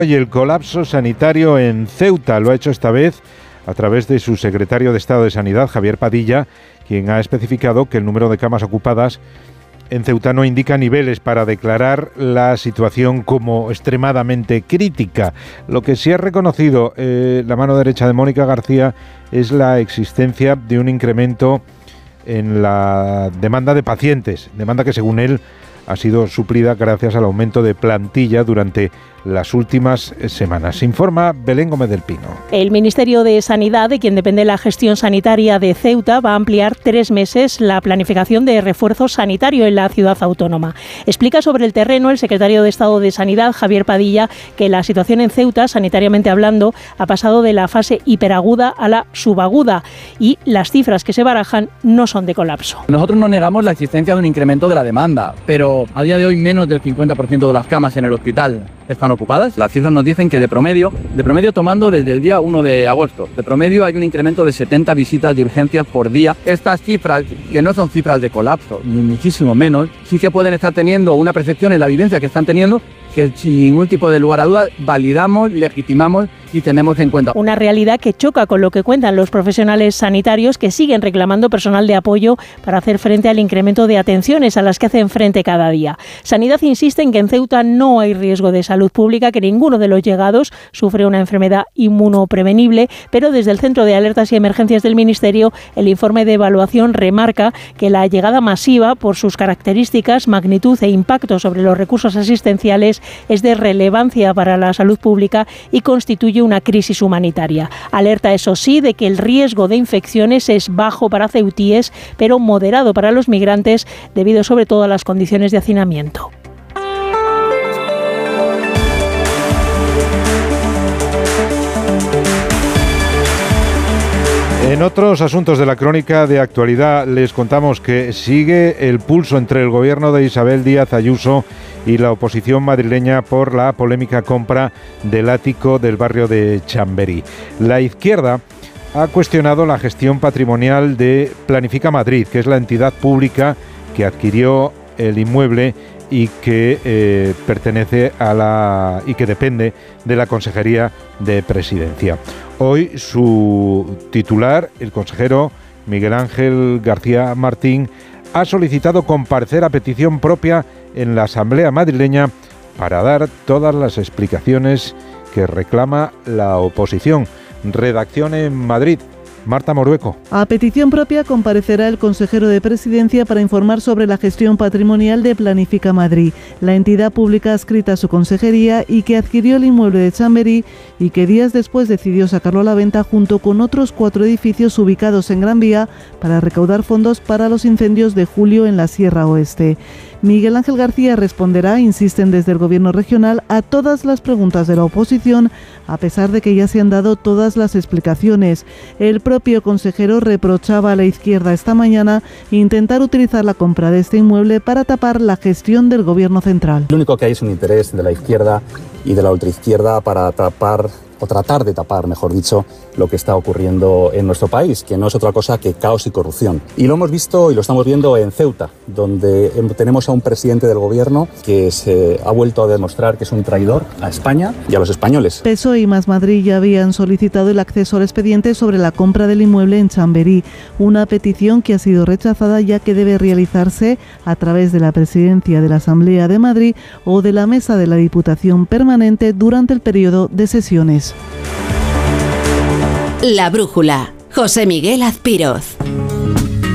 Y el colapso sanitario en Ceuta lo ha hecho esta vez a través de su secretario de Estado de Sanidad, Javier Padilla, quien ha especificado que el número de camas ocupadas en Ceuta no indica niveles para declarar la situación como extremadamente crítica. Lo que sí ha reconocido la mano derecha de Mónica García es la existencia de un incremento en la demanda de pacientes, demanda que según él ha sido suplida gracias al aumento de plantilla durante las últimas semanas. Informa Belén Gómez del Pino. El Ministerio de Sanidad, de quien depende la gestión sanitaria de Ceuta, va a ampliar 3 meses la planificación de refuerzo sanitario en la ciudad autónoma. Explica sobre el terreno el secretario de Estado de Sanidad, Javier Padilla, que la situación en Ceuta, sanitariamente hablando, ha pasado de la fase hiperaguda a la subaguda y las cifras que se barajan no son de colapso. Nosotros no negamos la existencia de un incremento de la demanda, pero a día de hoy menos del 50% de las camas en el hospital están ocupadas. Las cifras nos dicen que de promedio tomando desde el día 1 de agosto, de promedio hay un incremento de 70 visitas de urgencias por día. Estas cifras, que no son cifras de colapso, ni muchísimo menos, sí que pueden estar teniendo una percepción en la vivencia que están teniendo, que sin ningún tipo de lugar a dudas validamos, legitimamos y tenemos en cuenta. Una realidad que choca con lo que cuentan los profesionales sanitarios, que siguen reclamando personal de apoyo para hacer frente al incremento de atenciones a las que hacen frente cada día. Sanidad insiste en que en Ceuta no hay riesgo de salud pública, que ninguno de los llegados sufre una enfermedad inmunoprevenible, pero desde el Centro de Alertas y Emergencias del Ministerio, el informe de evaluación remarca que la llegada masiva, por sus características, magnitud e impacto sobre los recursos asistenciales, es de relevancia para la salud pública y constituye una crisis humanitaria. Alerta, eso sí, de que el riesgo de infecciones es bajo para ceutíes, pero moderado para los migrantes, debido sobre todo a las condiciones de hacinamiento. En otros asuntos de la crónica de actualidad les contamos que sigue el pulso entre el gobierno de Isabel Díaz Ayuso y la oposición madrileña por la polémica compra del ático del barrio de Chamberí. La izquierda ha cuestionado la gestión patrimonial de Planifica Madrid, que es la entidad pública que adquirió el inmueble y que pertenece a y que depende de la Consejería de Presidencia. Hoy su titular, el consejero Miguel Ángel García Martín, ha solicitado comparecer a petición propia en la Asamblea madrileña para dar todas las explicaciones que reclama la oposición. Redacción en Madrid. Marta Morueco. A petición propia comparecerá el consejero de Presidencia para informar sobre la gestión patrimonial de Planifica Madrid, la entidad pública adscrita a su consejería y que adquirió el inmueble de Chamberí y que días después decidió sacarlo a la venta junto con otros 4 edificios ubicados en Gran Vía para recaudar fondos para los incendios de julio en la Sierra Oeste. Miguel Ángel García responderá, insisten desde el Gobierno regional, a todas las preguntas de la oposición, a pesar de que ya se han dado todas las explicaciones. El propio consejero reprochaba a la izquierda esta mañana intentar utilizar la compra de este inmueble para tapar la gestión del Gobierno central. Lo único que hay es un interés de la izquierda y de la ultraizquierda para tapar, o tratar de tapar, mejor dicho, lo que está ocurriendo en nuestro país, que no es otra cosa que caos y corrupción. Y lo hemos visto y lo estamos viendo en Ceuta, donde tenemos a un presidente del gobierno que se ha vuelto a demostrar que es un traidor a España y a los españoles. PSOE y Más Madrid ya habían solicitado el acceso al expediente sobre la compra del inmueble en Chamberí, una petición que ha sido rechazada ya que debe realizarse a través de la presidencia de la Asamblea de Madrid o de la mesa de la Diputación Permanente durante el periodo de sesiones. La brújula. José Miguel Azpiroz.